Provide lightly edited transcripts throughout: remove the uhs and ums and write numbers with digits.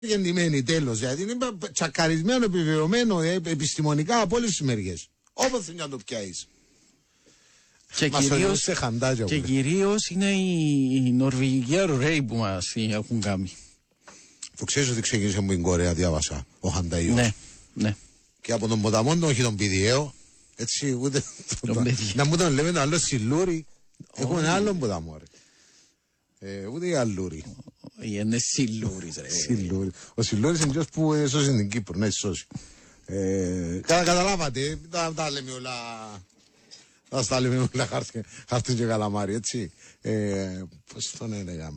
γεννημένη τέλος. Γιατί είναι τσακαρισμένο, επιβεβαιωμένο επιστημονικά από όλες τις μεριές. Όπως θέλει να το πιάσεις. Και κυρίως είναι η Νορβηγική Aero-Ray που μας έχουν κάνει. Το ξέρεις ότι ξεκίνησε από την Κορέα, διάβασα, ο Χανταϊός. Ναι, ναι. Και από τον ποταμό, όχι τον Πηδιαίο, έτσι, ούτε να μου τον λέμε το άλλο Σιλούρι. Έχουμε ένα άλλο ποταμό, ρε. Ούτε η Αλούρι. Είναι Σιλούρις, ρε. Ο Σιλούρις είναι ποιος που έσωσε την Κύπρο, να σώσει. Καταλάβατε, τα λέμε όλα... Θα στα λέμε όλα χάρτιν και καλαμάρι, έτσι. Πώς τον έλεγα.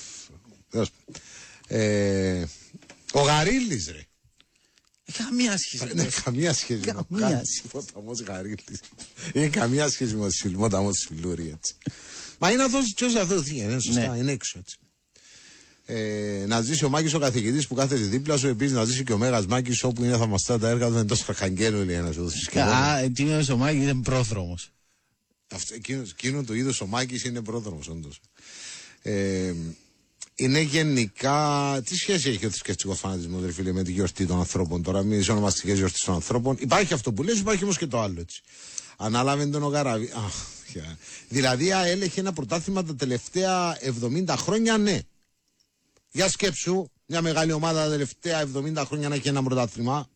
Ο Γαρίλης, ρε. Καμία σχέση. Ναι, καμία σχέση. Ποταμός Γαρίλης. Είναι καμία σχέση με το ποταμός Σιλούρι, έτσι. Μα είναι αυτός ποιος θα δοθεί, είναι σωστά, είναι έξω, έτσι. Να ζήσει ο Μάκης ο καθηγητής που κάθεται δίπλα σου, επίσης να ζήσει και ο Μέγας Μάκης όπου είναι θαυμαστά τα έργα του, είναι τόσο αρχαγγέλου, λέει ένας οδός. Εκείνος ο Μάκης είναι πρόδρομος. Εκείνο το είδος ο Μάκης είναι πρόδρομος, όντως. Είναι γενικά. Τι σχέση έχει ο θρησκευτικός φανατισμός, ρε φίλε, με τη γιορτή των ανθρώπων τώρα, με τις ονομαστικές γιορτές των ανθρώπων? Υπάρχει αυτό που λες, υπάρχει όμως και το άλλο, έτσι. Ανάλαβε τον ο Γαραβί. Δηλαδή, ΑΕΛ έχει ένα πρωτάθλημα τα τελευταία 70 χρόνια, ναι. Για σκέψου, μια μεγάλη ομάδα τα τελευταία 70 χρόνια να έχει ένα πρωτάθλημα.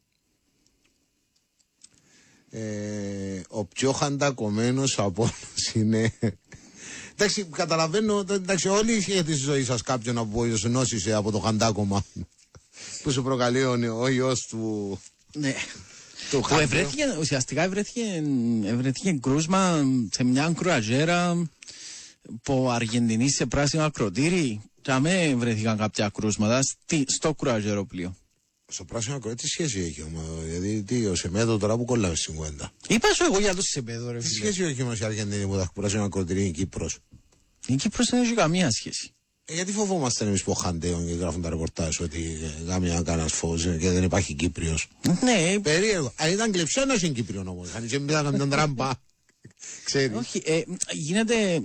Ο πιο χαντακωμένος από όλους είναι. Εντάξει, καταλαβαίνω, εντάξει, όλοι είχατε στη ζωή σας κάποιον από νόσησε από το χαντάκωμα που σου προκαλεί ο ιός του. Ναι. Ουσιαστικά ευρέθηκε κρούσμα σε μια κρουαζέρα που Αργεντινή σε πράσινο ακροτήρι. Και αμέ βρέθηκαν κάποια κρούσματα στο κρουαζεροπλοίο. Στο πράσινο ακροτήρι τι σχέση έχει όμως? Δηλαδή τι ο Σεμέδο τώρα που κολλάμε στην κουβέντα? Είπα σου εγώ για το Σεμέδο, ρε φίλε. Τι φίλε. σχέση έχει όμως η Αργεντινή που τα πράσινο ακροτήρι είναι η Κύπρος? Η Κύπρος δεν έχει καμία σχέση. Γιατί φοβόμαστε εμείς που χαντέων και γράφουν τα ρεπορτάζ ότι γάμια κανένας φως και δεν υπάρχει Κύπριος? Ναι. Περίεργο. Αν ήταν κλεψό να είναι Κύπριο όμως. Αν είχε μιλά με τον τράμπα. Ξέρεις. Όχι, γίνεται.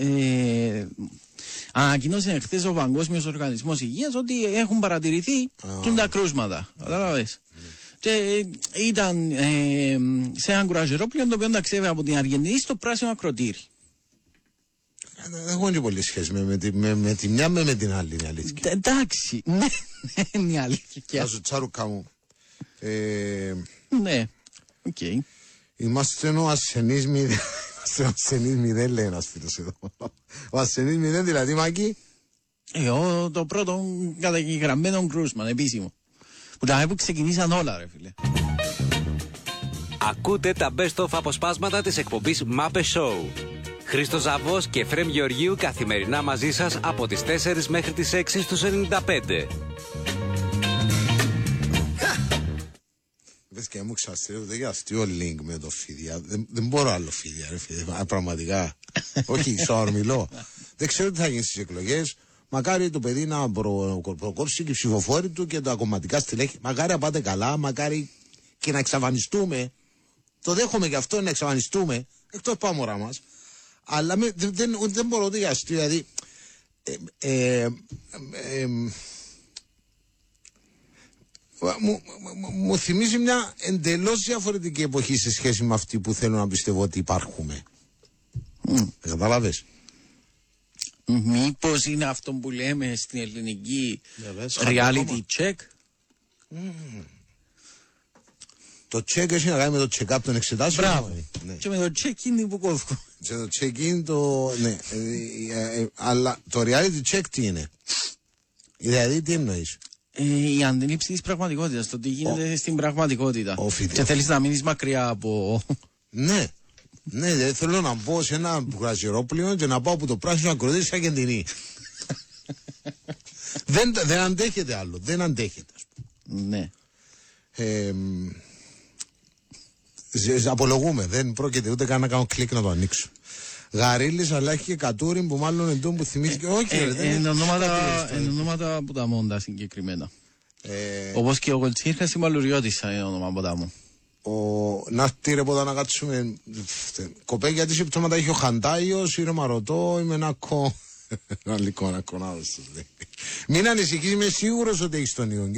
Ανακοινώσε χθες ο Παγκόσμιος Οργανισμός Υγείας ότι έχουν παρατηρηθεί τα κρούσματα. Καταλάβες. Και ήταν σε ένα κουραζερόπλαιο το οποίο ταξίδευε από την Αργεντινή στο πράσινο ακροτήρι. Δεν έχω και πολύ σχέση με τη μια με την άλλη, είναι αλήθεια. Εντάξει, ναι, είναι αλήθεια. Θα σου τσάρουκα μου. Ναι, οκ. Είμαστε ο ασθενής μηδέν. Είμαστε ο ασθενής μηδέν, λέει ένας φίλος εδώ. Ο ασθενής μηδέν, δηλαδή, Μάκη. Το πρώτο καταγεγραμμένο κρούσμα, επίσημο. Που τα που ξεκινήσαν όλα, ρε φίλε. Ακούτε τα best of αποσπάσματα της εκπομπής Muppet Show. Χρήστος Ζαβός και Φρέμ Γεωργίου καθημερινά μαζί σας από τις 4 μέχρι τις 6 στους 95. Πες και μου ξαστρέφω, δεν αστείο link με το Φίδια. Δεν μπορώ άλλο Φίδια, ρε Φίδια. Πραγματικά. Όχι, σαορμιλώ. Δεν ξέρω τι θα γίνει στις εκλογές. Μακάρι το παιδί να προκόψει και οι ψηφοφόροι του και τα κομματικά στελέχη. Μακάρι να πάτε καλά, μακάρι και να εξαφανιστούμε. Το δέχομαι και αυτό, να εξαφανιστούμε. Εκτός πάμωρα μας. Αλλά δεν μπορώ ούτε για αστείο, δηλαδή. Μου θυμίζει μια εντελώς διαφορετική εποχή σε σχέση με αυτή που θέλω να πιστεύω ότι υπάρχουμε. Καταλάβες? Μήπως είναι αυτό που λέμε στην ελληνική reality check? Το check έχει να κάνει με το check-up των εξετάσεων. Μπράβο. Ναι. Και με το check-in που κόβω. Και το check-in το. Ναι. Αλλά το reality check τι είναι? Δηλαδή τι εννοείς? Η αντίληψη της πραγματικότητας, το τι γίνεται στην πραγματικότητα. Και θέλεις να μείνεις μακριά από. Ναι. Ναι, δεν θέλω να μπω σε ένα κρουαζιερόπλαιο και να πάω από το πράσινο ακροτήρι σε Αργεντινή. Δεν αντέχεται άλλο. Δεν αντέχεται, ας πούμε. Ναι. Απολογούμε. Δεν πρόκειται ούτε καν να κάνω κλικ να το ανοίξω. Γαρίλης, αλλά έχει και Κατούριν που μάλλον εντός που θυμήθηκε. Όχι, είναι ονόματα από τα Μόντα συγκεκριμένα. Όπως και ο Κολτσίρκας η Μαλουριώτης είναι όνομα από τα μου. Να έρθει ρε πότε να κάτσουμε. Κοπέ, γιατί σε πτώματα έχει ο Χαντάιος, η Ρωμαρωτό, η Μενάκο. Άλλη κονάδος τους λέει. Μην ανησυχείς, είμαι σίγουρος ότι έχεις τον ιό.